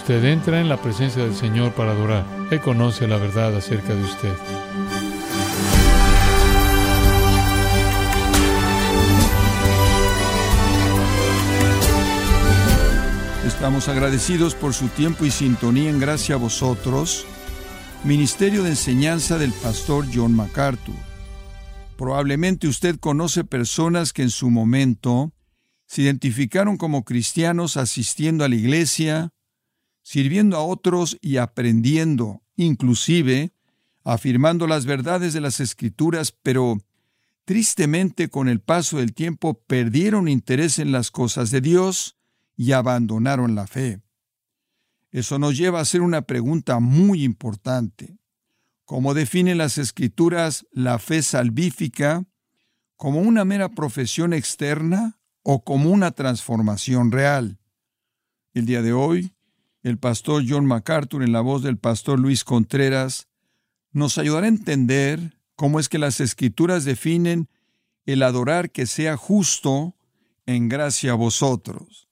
Usted entra en la presencia del Señor para adorar. Él conoce la verdad acerca de usted. Estamos agradecidos por su tiempo y sintonía en Gracia a Vosotros, Ministerio de Enseñanza del Pastor John MacArthur. Probablemente usted conoce personas que en su momento se identificaron como cristianos asistiendo a la iglesia, sirviendo a otros y aprendiendo, inclusive afirmando las verdades de las Escrituras, pero tristemente con el paso del tiempo perdieron interés en las cosas de Dios y abandonaron la fe. Eso nos lleva a hacer una pregunta muy importante. ¿Cómo definen las Escrituras la fe salvífica? ¿Como una mera profesión externa o como una transformación real? El día de hoy, el pastor John MacArthur, en la voz del pastor Luis Contreras, nos ayudará a entender cómo es que las Escrituras definen el adorar que sea justo en gracia a vosotros.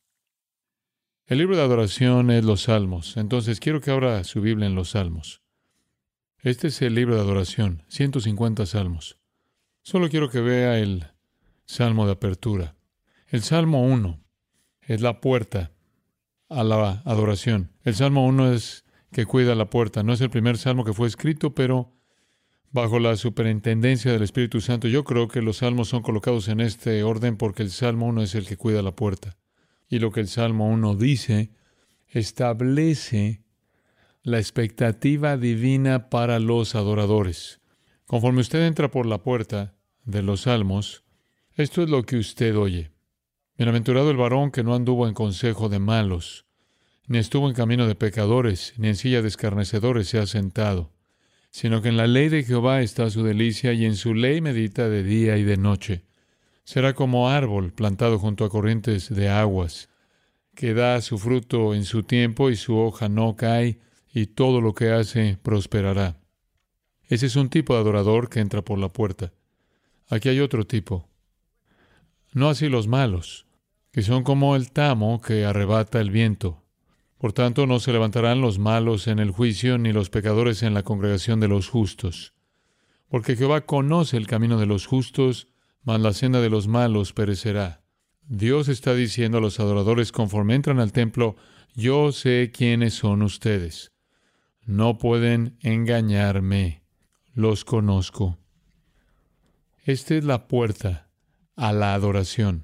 El libro de adoración es los Salmos. Entonces quiero que abra su Biblia en los Salmos. Este es el libro de adoración, 150 salmos. Solo quiero que vea el salmo de apertura. El Salmo 1 es la puerta a la adoración. El Salmo 1 es que cuida la puerta. No es el primer salmo que fue escrito, pero bajo la superintendencia del Espíritu Santo, yo creo que los salmos son colocados en este orden porque el Salmo 1 es el que cuida la puerta. Y lo que el Salmo 1 dice, establece la expectativa divina para los adoradores. Conforme usted entra por la puerta de los Salmos, esto es lo que usted oye. Bienaventurado el varón que no anduvo en consejo de malos, ni estuvo en camino de pecadores, ni en silla de escarnecedores se ha sentado, sino que en la ley de Jehová está su delicia, y en su ley medita de día y de noche. Será como árbol plantado junto a corrientes de aguas, que da su fruto en su tiempo y su hoja no cae, y todo lo que hace prosperará. Ese es un tipo de adorador que entra por la puerta. Aquí hay otro tipo. No así los malos, que son como el tamo que arrebata el viento. Por tanto, no se levantarán los malos en el juicio, ni los pecadores en la congregación de los justos. Porque Jehová conoce el camino de los justos, mas la senda de los malos perecerá. Dios está diciendo a los adoradores conforme entran al templo, yo sé quiénes son ustedes. No pueden engañarme. Los conozco. Esta es la puerta a la adoración.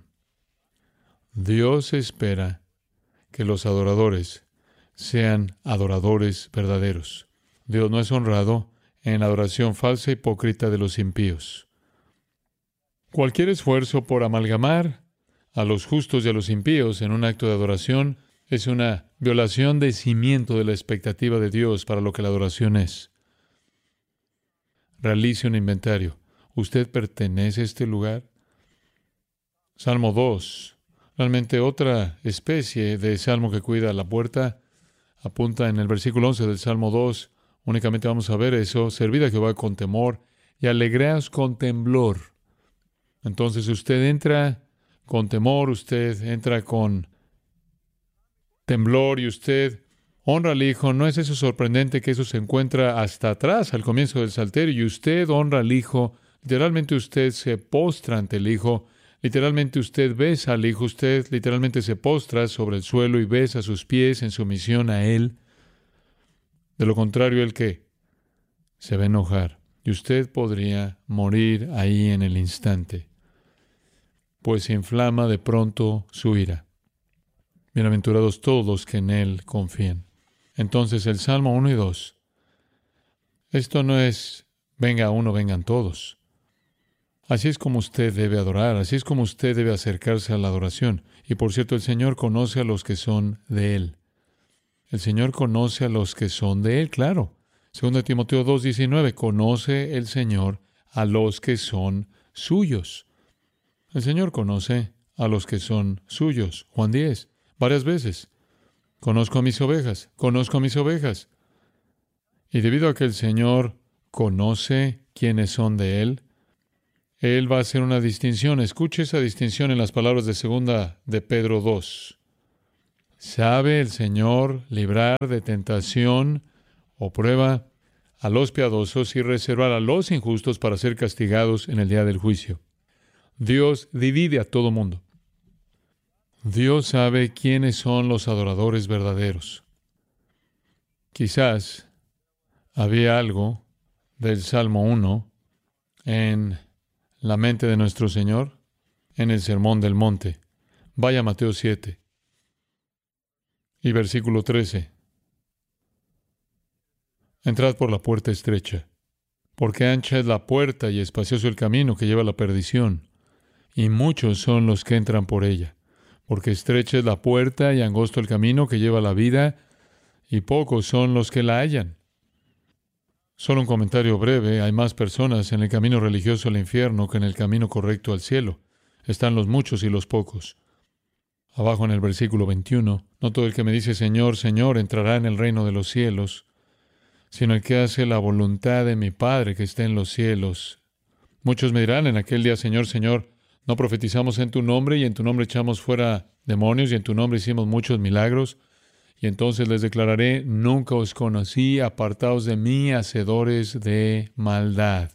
Dios espera que los adoradores sean adoradores verdaderos. Dios no es honrado en la adoración falsa e hipócrita de los impíos. Cualquier esfuerzo por amalgamar a los justos y a los impíos en un acto de adoración es una violación de cimiento de la expectativa de Dios para lo que la adoración es. Realice un inventario. ¿Usted pertenece a este lugar? Salmo 2. Realmente otra especie de salmo que cuida la puerta apunta en el versículo 11 del Salmo 2. Únicamente vamos a ver eso. Servid a Jehová con temor y alegreaos con temblor. Entonces usted entra con temor, usted entra con temblor y usted honra al Hijo. ¿No es eso sorprendente que eso se encuentra hasta atrás, al comienzo del Salterio? Y usted honra al Hijo. Literalmente usted se postra ante el Hijo. Literalmente usted besa al Hijo. Usted literalmente se postra sobre el suelo y besa sus pies en sumisión a Él. De lo contrario, ¿el qué? Se va a enojar. Y usted podría morir ahí en el instante, pues se inflama de pronto su ira. Bienaventurados todos los que en Él confían. Entonces el Salmo 1 y 2. Esto no es venga uno, vengan todos. Así es como usted debe adorar, así es como usted debe acercarse a la adoración. Y por cierto, el Señor conoce a los que son de Él. El Señor conoce a los que son de Él, claro. 2 Timoteo 2:19, conoce el Señor a los que son suyos. El Señor conoce a los que son suyos. Juan 10, varias veces. Conozco a mis ovejas, conozco a mis ovejas. Y debido a que el Señor conoce quiénes son de Él, Él va a hacer una distinción. Escuche esa distinción en las palabras de 2 de Pedro 2. ¿Sabe el Señor librar de tentación o prueba a los piadosos y reservar a los injustos para ser castigados en el día del juicio? Dios divide a todo mundo. Dios sabe quiénes son los adoradores verdaderos. Quizás había algo del Salmo 1 en la mente de nuestro Señor en el Sermón del Monte. Vaya a Mateo 7 y versículo 13. Entrad por la puerta estrecha, porque ancha es la puerta y espacioso el camino que lleva a la perdición, y muchos son los que entran por ella. Porque estrecha es la puerta y angosto el camino que lleva a la vida, y pocos son los que la hallan. Solo un comentario breve: hay más personas en el camino religioso al infierno que en el camino correcto al cielo. Están los muchos y los pocos. Abajo en el versículo 21, no todo el que me dice Señor, Señor, entrará en el reino de los cielos, sino el que hace la voluntad de mi Padre que está en los cielos. Muchos me dirán en aquel día, Señor, Señor, ¿no profetizamos en tu nombre y en tu nombre echamos fuera demonios y en tu nombre hicimos muchos milagros? Y entonces les declararé, nunca os conocí, apartaos de mí, hacedores de maldad.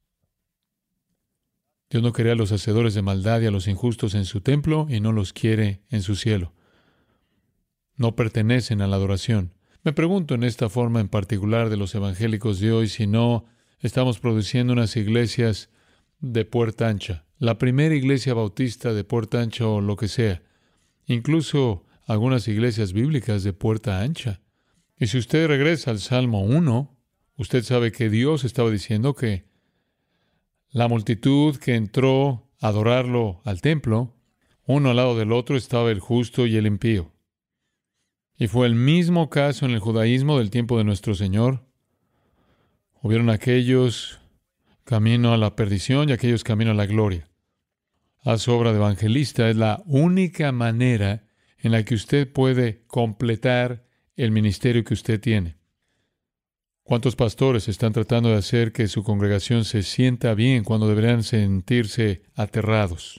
Dios no quería a los hacedores de maldad y a los injustos en su templo y no los quiere en su cielo. No pertenecen a la adoración. Me pregunto en esta forma en particular de los evangélicos de hoy si no estamos produciendo unas iglesias de puerta ancha. La primera iglesia bautista de puerta ancha o lo que sea. Incluso algunas iglesias bíblicas de puerta ancha. Y si usted regresa al Salmo 1, usted sabe que Dios estaba diciendo que la multitud que entró a adorarlo al templo, uno al lado del otro estaba el justo y el impío. Y fue el mismo caso en el judaísmo del tiempo de nuestro Señor. Hubieron aquellos camino a la perdición y aquellos camino a la gloria. Haz su obra de evangelista. Es la única manera en la que usted puede completar el ministerio que usted tiene. ¿Cuántos pastores están tratando de hacer que su congregación se sienta bien cuando deberían sentirse aterrados?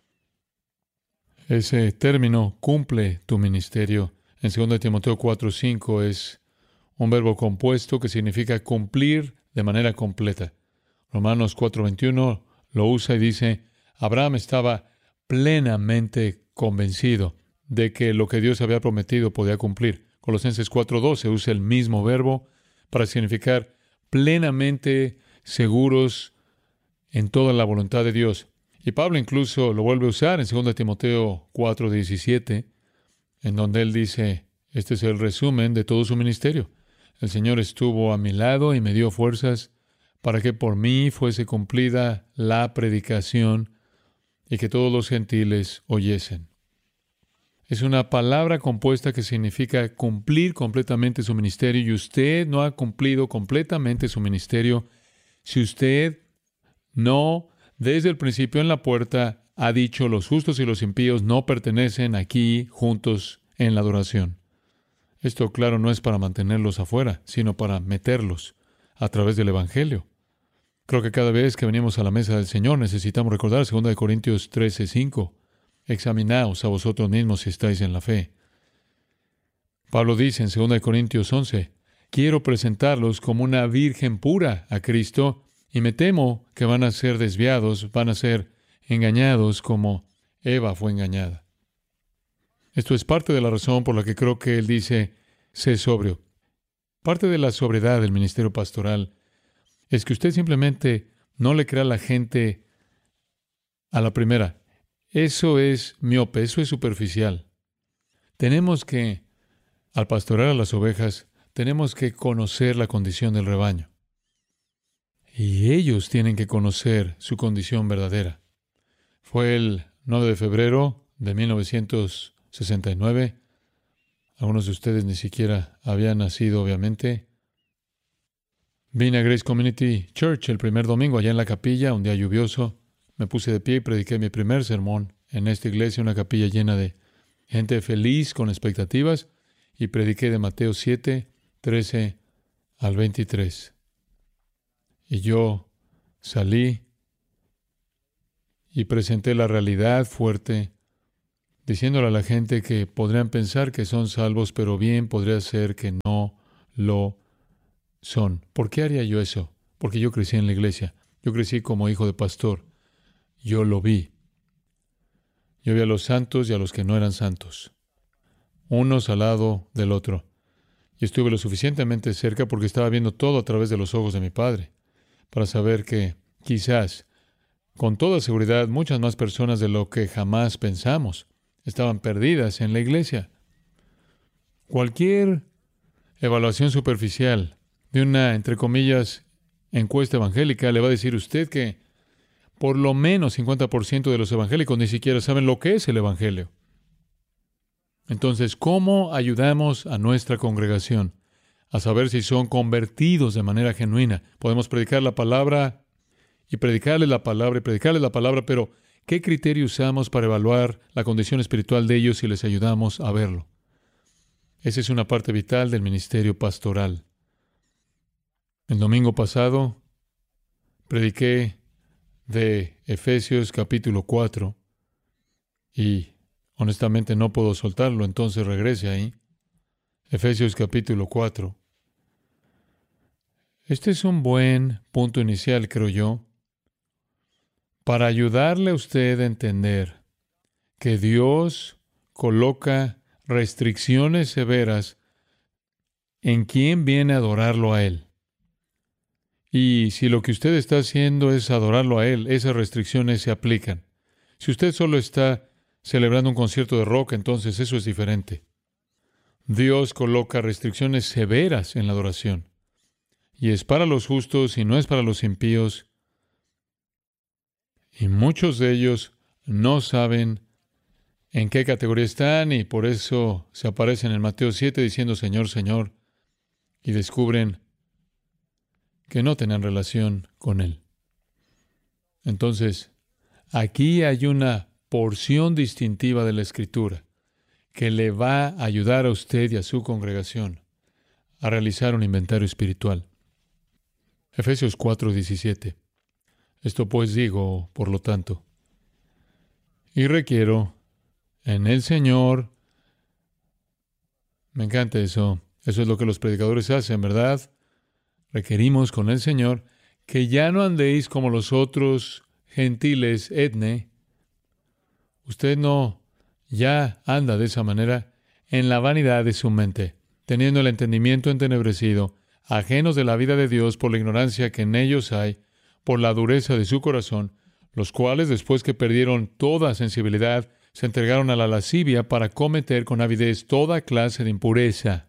Ese término, cumple tu ministerio, en 2 Timoteo 4:5 es un verbo compuesto que significa cumplir de manera completa. Romanos 4:21 lo usa y dice, Abraham estaba plenamente convencido de que lo que Dios había prometido podía cumplir. Colosenses 4:12 usa el mismo verbo para significar plenamente seguros en toda la voluntad de Dios. Y Pablo incluso lo vuelve a usar en 2 Timoteo 4:17, en donde él dice, este es el resumen de todo su ministerio. El Señor estuvo a mi lado y me dio fuerzas para que por mí fuese cumplida la predicación y que todos los gentiles oyesen. Es una palabra compuesta que significa cumplir completamente su ministerio, y usted no ha cumplido completamente su ministerio si usted no, desde el principio en la puerta, ha dicho los justos y los impíos no pertenecen aquí juntos en la adoración. Esto, claro, no es para mantenerlos afuera, sino para meterlos a través del Evangelio. Creo que cada vez que venimos a la mesa del Señor necesitamos recordar 2 Corintios 13:5. Examinaos a vosotros mismos si estáis en la fe. Pablo dice en 2 Corintios 11, quiero presentarlos como una virgen pura a Cristo, y me temo que van a ser desviados, van a ser engañados como Eva fue engañada. Esto es parte de la razón por la que creo que él dice, sé sobrio. Parte de la sobriedad del ministerio pastoral es que usted simplemente no le crea a la gente a la primera. Eso es miope, eso es superficial. Tenemos que, al pastorear a las ovejas, tenemos que conocer la condición del rebaño. Y ellos tienen que conocer su condición verdadera. Fue el 9 de febrero de 1969. Algunos de ustedes ni siquiera habían nacido, obviamente. Vine a Grace Community Church el primer domingo allá en la capilla, un día lluvioso. Me puse de pie y prediqué mi primer sermón en esta iglesia, una capilla llena de gente feliz, con expectativas, y prediqué de Mateo 7, 13 al 23. Y yo salí y presenté la realidad fuerte diciéndole a la gente que podrían pensar que son salvos, pero bien podría ser que no lo son. ¿Por qué haría yo eso? Porque yo crecí en la iglesia. Yo crecí como hijo de pastor. Yo lo vi. Yo vi a los santos y a los que no eran santos, unos al lado del otro. Y estuve lo suficientemente cerca porque estaba viendo todo a través de los ojos de mi padre, para saber que quizás, con toda seguridad, muchas más personas de lo que jamás pensamos estaban perdidas en la iglesia. Cualquier evaluación superficial de una, entre comillas, encuesta evangélica le va a decir a usted que por lo menos 50% de los evangélicos ni siquiera saben lo que es el evangelio. Entonces, ¿cómo ayudamos a nuestra congregación a saber si son convertidos de manera genuina? Podemos predicar la palabra y predicarles la palabra y predicarles la palabra, pero ¿qué criterio usamos para evaluar la condición espiritual de ellos y les ayudamos a verlo? Esa es una parte vital del ministerio pastoral. El domingo pasado prediqué de Efesios capítulo 4 y honestamente no puedo soltarlo, entonces regrese ahí. Efesios capítulo 4. Este es un buen punto inicial, creo yo, para ayudarle a usted a entender que Dios coloca restricciones severas en quien viene a adorarlo a Él. Y si lo que usted está haciendo es adorarlo a Él, esas restricciones se aplican. Si usted solo está celebrando un concierto de rock, entonces eso es diferente. Dios coloca restricciones severas en la adoración. Y es para los justos y no es para los impíos. Y muchos de ellos no saben en qué categoría están y por eso se aparecen en Mateo 7 diciendo Señor, Señor, y descubren que no tenían relación con Él. Entonces, aquí hay una porción distintiva de la Escritura que le va a ayudar a usted y a su congregación a realizar un inventario espiritual. Efesios 4:17. Esto pues digo, por lo tanto, y requiero en el Señor. Me encanta eso. Eso es lo que los predicadores hacen, ¿verdad? Requerimos con el Señor que ya no andéis como los otros gentiles, etne. Usted no ya anda de esa manera en la vanidad de su mente, teniendo el entendimiento entenebrecido, ajenos de la vida de Dios por la ignorancia que en ellos hay, por la dureza de su corazón, los cuales, después que perdieron toda sensibilidad, se entregaron a la lascivia para cometer con avidez toda clase de impureza.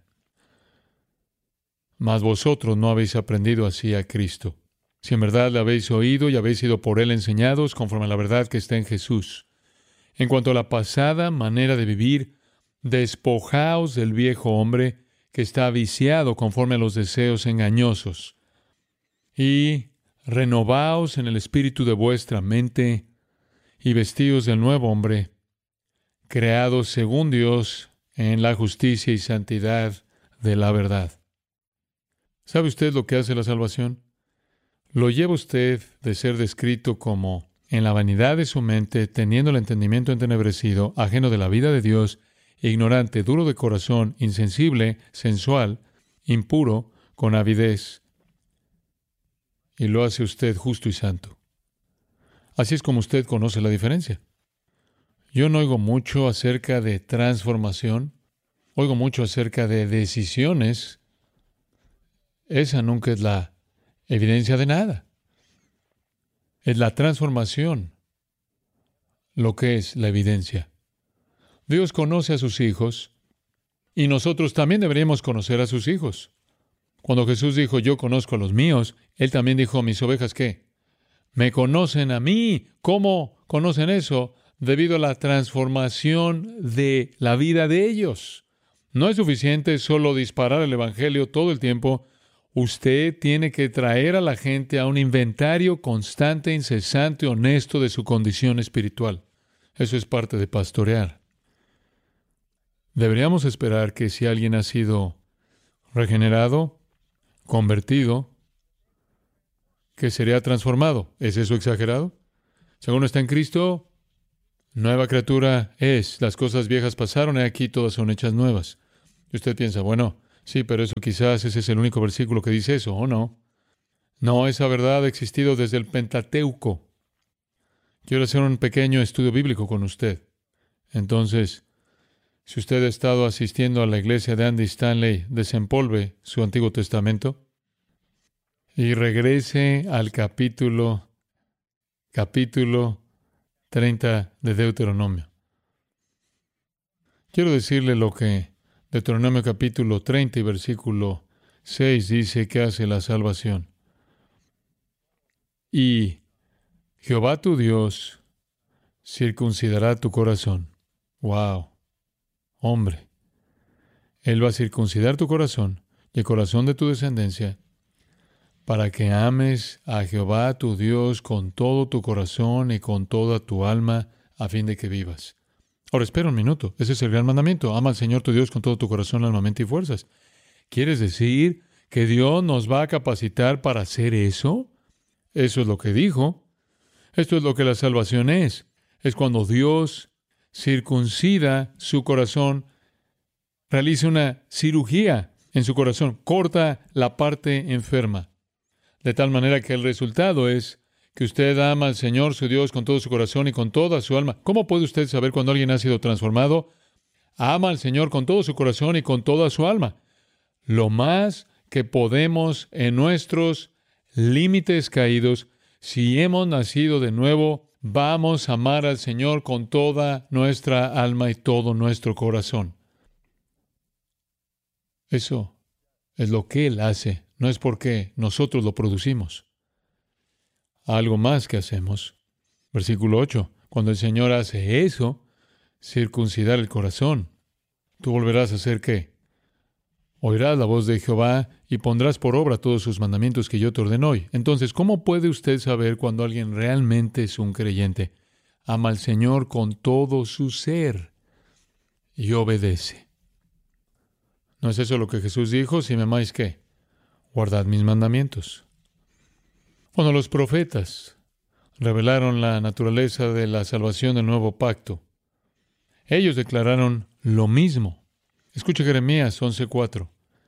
Mas vosotros no habéis aprendido así a Cristo. Si en verdad le habéis oído y habéis sido por Él enseñados conforme a la verdad que está en Jesús. En cuanto a la pasada manera de vivir, despojaos del viejo hombre que está viciado conforme a los deseos engañosos, y renovaos en el espíritu de vuestra mente, y vestíos del nuevo hombre, creados según Dios en la justicia y santidad de la verdad. ¿Sabe usted lo que hace la salvación? Lo lleva usted de ser descrito como en la vanidad de su mente, teniendo el entendimiento entenebrecido, ajeno de la vida de Dios, ignorante, duro de corazón, insensible, sensual, impuro, con avidez. Y lo hace usted justo y santo. Así es como usted conoce la diferencia. Yo no oigo mucho acerca de transformación, oigo mucho acerca de decisiones. Esa nunca es la evidencia de nada. Es la transformación lo que es la evidencia. Dios conoce a sus hijos y nosotros también deberíamos conocer a sus hijos. Cuando Jesús dijo, yo conozco a los míos, Él también dijo, ¿mis ovejas qué? Me conocen a mí. ¿Cómo conocen eso? Debido a la transformación de la vida de ellos. No es suficiente solo disparar el Evangelio todo el tiempo. Usted tiene que traer a la gente a un inventario constante, incesante, honesto de su condición espiritual. Eso es parte de pastorear. Deberíamos esperar que si alguien ha sido regenerado, convertido, que sería transformado. ¿Es eso exagerado? Si uno está en Cristo, Nueva criatura es, las cosas viejas pasaron y aquí todas son hechas nuevas. Y usted piensa, bueno, sí, pero eso quizás ese es el único versículo que dice eso, ¿o no? No, esa verdad ha existido desde el Pentateuco. Quiero hacer un pequeño estudio bíblico con usted. Entonces, si usted ha estado asistiendo a la iglesia de Andy Stanley, desempolve su Antiguo Testamento y regrese al capítulo 30 de Deuteronomio. Quiero decirle lo que Deuteronomio capítulo 30 y versículo 6 dice que hace la salvación. Y Jehová tu Dios circuncidará tu corazón. ¡Wow! Hombre, Él va a circuncidar tu corazón y el corazón de tu descendencia para que ames a Jehová tu Dios con todo tu corazón y con toda tu alma a fin de que vivas. Ahora, espera un minuto. Ese es el gran mandamiento. Ama al Señor tu Dios con todo tu corazón, alma, mente y fuerzas. ¿Quieres decir que Dios nos va a capacitar para hacer eso? Eso es lo que dijo. Esto es lo que la salvación es. Es cuando Dios circuncida su corazón, realiza una cirugía en su corazón, corta la parte enferma, de tal manera que el resultado es que usted ama al Señor su Dios con todo su corazón y con toda su alma. ¿Cómo puede usted saber cuando alguien ha sido transformado? Ama al Señor con todo su corazón y con toda su alma. Lo más que podemos en nuestros límites caídos, si hemos nacido de nuevo, vamos a amar al Señor con toda nuestra alma y todo nuestro corazón. Eso es lo que Él hace, no es porque nosotros lo producimos. Algo más que hacemos. Versículo 8. Cuando el Señor hace eso, circuncidar el corazón, ¿tú volverás a hacer qué? Oirás la voz de Jehová y pondrás por obra todos sus mandamientos que yo te ordeno hoy. Entonces, ¿cómo puede usted saber cuando alguien realmente es un creyente? Ama al Señor con todo su ser y obedece. ¿No es eso lo que Jesús dijo? Si me amáis, ¿qué? Guardad mis mandamientos. Cuando los profetas revelaron la naturaleza de la salvación del nuevo pacto, ellos declararon lo mismo. Escucha Jeremías 11:4.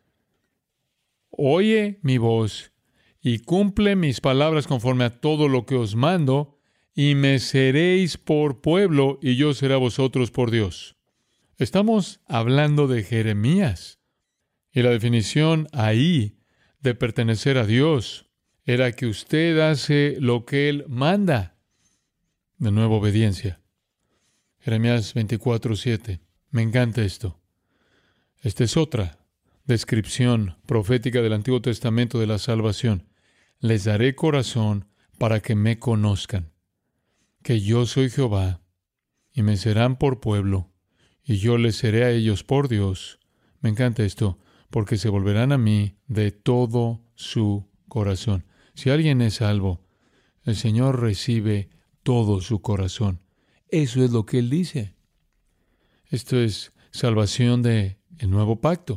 Oye mi voz y cumple mis palabras conforme a todo lo que os mando, y me seréis por pueblo, y yo seré a vosotros por Dios. Estamos hablando de Jeremías. Y la definición ahí de pertenecer a Dios era que usted hace lo que Él manda. De nuevo, obediencia. Jeremías 24:7. Me encanta esto. Esta es otra descripción profética del Antiguo Testamento de la salvación. Les daré corazón para que me conozcan, que yo soy Jehová, y me serán por pueblo, y yo les seré a ellos por Dios. Me encanta esto, porque se volverán a mí de todo su corazón. Si alguien es salvo, el Señor recibe todo su corazón. Eso es lo que Él dice. Esto es salvación del nuevo pacto.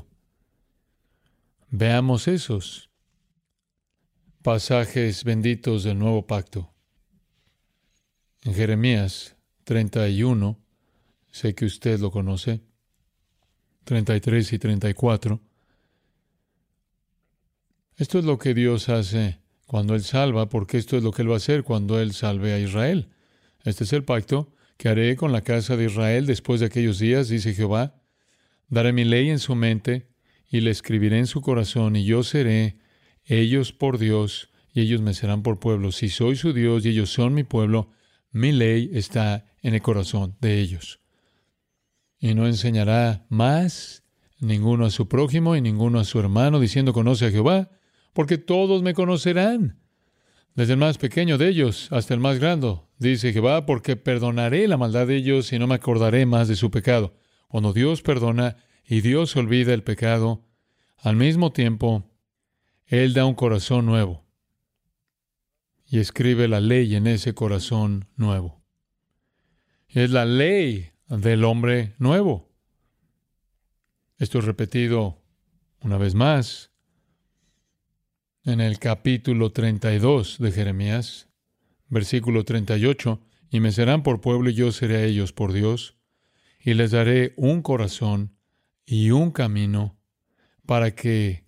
Veamos esos pasajes benditos del nuevo pacto. En Jeremías 31, sé que usted lo conoce, 33 y 34. Esto es lo que Dios hace cuando Él salva, porque esto es lo que Él va a hacer cuando Él salve a Israel. Este es el pacto que haré con la casa de Israel después de aquellos días, dice Jehová. Daré mi ley en su mente y la escribiré en su corazón, y yo seré ellos por Dios, y ellos me serán por pueblo. Si soy su Dios y ellos son mi pueblo, mi ley está en el corazón de ellos. Y no enseñará más ninguno a su prójimo y ninguno a su hermano, diciendo, conoce a Jehová, porque todos me conocerán, desde el más pequeño de ellos hasta el más grande, dice Jehová, porque perdonaré la maldad de ellos y no me acordaré más de su pecado. Cuando Dios perdona y Dios olvida el pecado, al mismo tiempo, Él da un corazón nuevo y escribe la ley en ese corazón nuevo. Es la ley del hombre nuevo. Esto es repetido una vez más en el capítulo 32 de Jeremías, versículo 38. y me serán por pueblo y yo seré a ellos por Dios, y les daré un corazón y un camino para que